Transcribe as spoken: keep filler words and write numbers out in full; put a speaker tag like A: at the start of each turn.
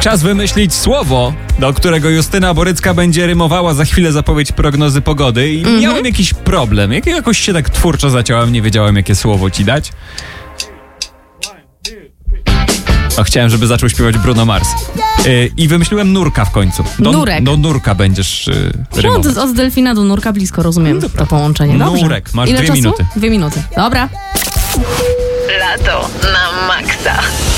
A: Czas wymyślić słowo, do którego Justyna Borycka będzie rymowała za chwilę zapowiedź prognozy pogody. I mm-hmm. miałem jakiś problem. Jak, jakoś się tak twórczo zaciąłem, nie wiedziałem, jakie słowo ci dać. O, chciałem, żeby zaczął śpiewać Bruno Mars. Yy, I wymyśliłem nurka w końcu. Do,
B: Nurek.
A: Do nurka będziesz yy, rymować.
B: No, od, od delfina do nurka blisko, rozumiem
A: no
B: to połączenie. Dobrze.
A: Nurek, masz
B: Ile
A: dwie
B: czasu?
A: minuty.
B: Dwie minuty. Dobra.
C: Lato na maksa.